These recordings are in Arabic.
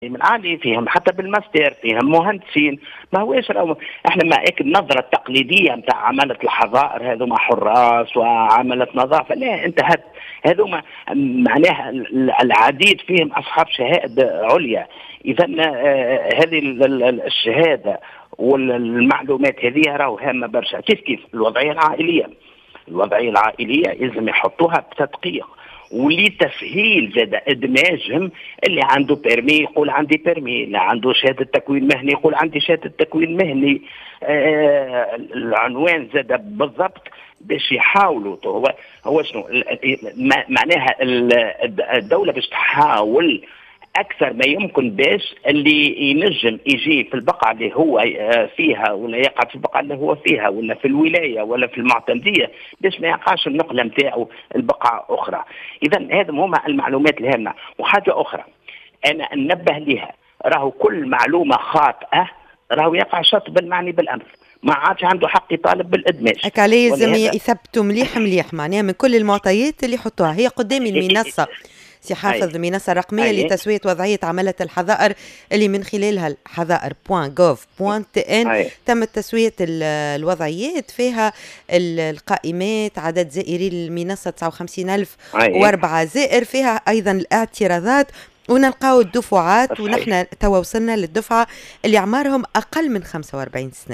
من عالي فيهم حتى بالماستر فيهم مهندسين. ما هوش احنا ما هيك النظره التقليديه نتاع عماله الحظائر هذوما حراس وعماله نظافه، لا انت هذوما معناها العديد فيهم اصحاب شهائد عليا. اذا هذه الشهاده والمعلومات هذه راهو هامه برشا. كيف الوضعيه العائليه، الوضعيه العائليه لازم يحطوها بتدقيق، ولتسهيل زاد ادماجهم. اللي عنده بيرمي يقول عندي بيرمي، اللي عنده شهاده تكوين مهني يقول عندي شهاده تكوين مهني. العنوان زاد بالضبط باش يحاولوا. هو شنو معناها الدوله باش تحاول اكثر ما يمكن باش اللي ينجم يجي في البقعه اللي هو فيها، ولا يقعد في البقعه اللي هو فيها، ولا في الولايه ولا في المعتمديه، باش ما يقعش النقله نتاعو البقعه اخرى. اذا هذم هما المعلومات الهامه. وحاجه اخرى انا انبه لها، راهو كل معلومه خاطئه راهو يقع شطبا معني بالامس، ما عادش عنده حق يطالب بالادماج. هكا لازم يثبتوا مليح معناها من كل المعطيات اللي يحطوها. هي قدامي المنصه سي حافظ، منصة رقمية لتسوية وضعية عمالة الحظائر اللي من خلالها الحظائر.gov.tn تم تسوية الوضعيات. فيها القائمات، عدد زائري المنصة 59,004 زائر. فيها أيضا الاعتراضات، ونلقاو الدفعات. ونحن توا وصلنا للدفعة اللي أعمارهم أقل من 45 سنة.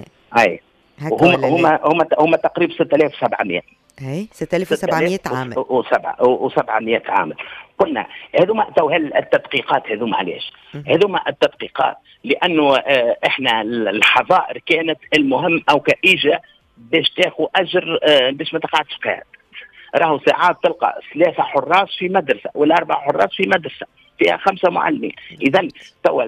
هم تقريبا 6700. 6700 عامل و700 عامل. قلنا هذوما تو التدقيقات هذوما علاش؟ هذوما التدقيقات لانه احنا الحظائر كانت المهم او كايجا باش تاخذ اجر باش ما تقعدش قاعد. راهو ساعات تلقى 3 حراس في مدرسه ولا 4 حراس في مدرسه فيها 5 معلمين. اذا تو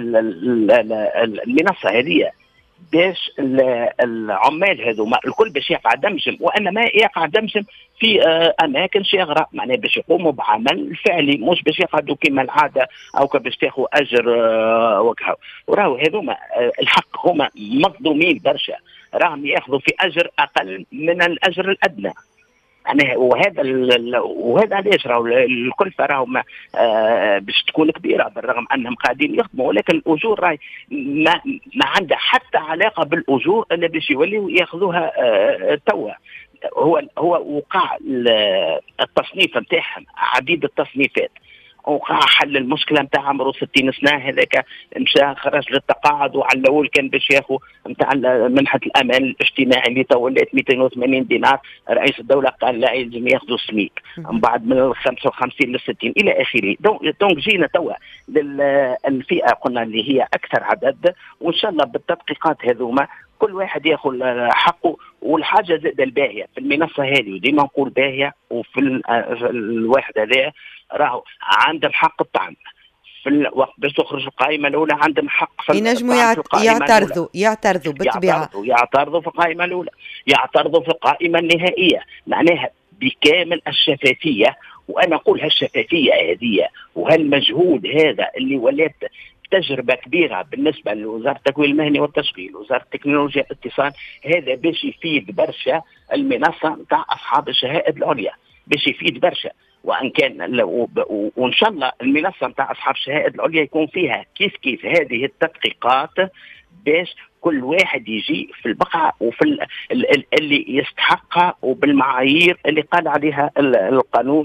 المنصه هذه باش العمال هذوما الكل باش يقع دمجهم، وانما يقع دمجهم في اماكن شاغره، معناها باش يقوموا بعمل فعلي، مش باش يقعدوا كما العاده او باش تاخذوا اجر وكهو. وراهو هذوما الحق هما مظلومين برشا، راهم ياخذوا في اجر اقل من الاجر الادنى. يعني وهذا علاش راهو الكلفه راهو باش تكون كبيره، بالرغم انهم قاعدين يخدموا، ولكن الاجور راهي ما عندها حتى علاقه بالاجور اللي باش يوليوا ياخذوها توا. هو وقع التصنيف نتاعهم عديد التصنيفات، وقع حل المشكله نتاع عمره 60 سنه هذاك مشى خرج للتقاعد، وعلى الاول كان باش ياخذ نتاع منحه الامان الاجتماعي اللي تو ولات 280 دينار. رئيس الدوله قال لا يلزم ياخذوا سميك، من بعد من 55 ل 60 الى اخره. دونك جينا توا للفئه قلنا اللي هي اكثر عدد، وان شاء الله بالتدقيقات هذوما كل واحد ياخذ حقه. والحاجه زاد الباهيه في المنصه هذه، وديما نقول باهيه، وفي الواحد هذا راهو عندهم حق الطعن في الوقت باش تخرج القائمه الاولى، عندهم حق في ينجموا يعترضوا بالطبيعه، يعترضوا في القائمه الاولى، يعترضوا في القائمه النهائيه، معناها بكامل الشفافيه. وانا اقول هالشفافيه هذه وهالمجهود هذا اللي ولات تجربة كبيرة بالنسبة لوزارة التكوين المهني والتشغيل، وزارة التكنولوجيا والاتصال، هذا باش يفيد برشا المنصة نتاع أصحاب الشهائد العليا، باش يفيد برشا. وان كان وان شاء الله المنصه نتاع اصحاب الشهائد العليا يكون فيها كيف هذه التدقيقات، باش كل واحد يجي في البقعه وفي اللي يستحقها وبالمعايير اللي قال عليها القانون.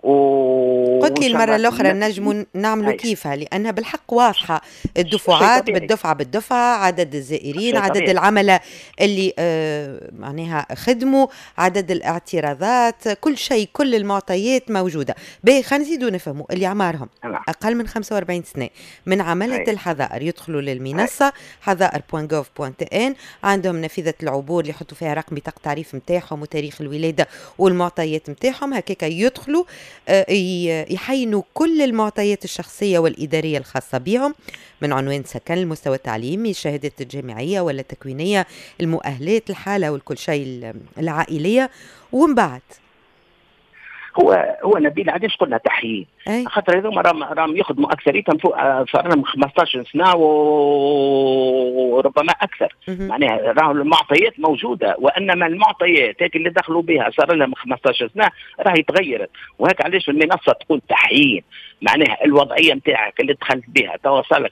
قلت لي المرة الأخرى نجم نعملوا كيفها، لأنها بالحق واضحة. الدفعات بالدفعة، عدد الزائرين، عدد العملة اللي معناها خدموا، عدد الاعتراضات، كل شيء، كل المعطيات موجودة. خلينا نزيدوا نفهموا اللي أعمارهم أقل من 45 سنة من عملة الحظائر يدخلوا للمنصة حظائر.gov.tn. عندهم نافذة العبور اللي يحطوا فيها رقم بطاقة تعريف متاعهم وتاريخ الولادة والمعطيات متاعهم. هكاك يدخلوا يحينوا كل المعطيات الشخصية والإدارية الخاصة بهم، من عنوان سكن، المستوى التعليمي، الشهادات الجامعية ولا التكوينية، المؤهلات، الحالة والكل شيء العائلية. ومن بعد هو نبيل علاش قلنا تحيين؟ خاطر هذوما راهم يخدموا اكثريتهم فوق صار لهم 15 سنه وربما اكثر. معناها راهو المعطيات موجوده، وانما المعطيات هيك اللي دخلوا بها صار لهم 15 سنه راهي تغيرت، وهيك علاش المنصه تقول تحيين. معناها الوضعيه نتاعك اللي دخلت بها توصلك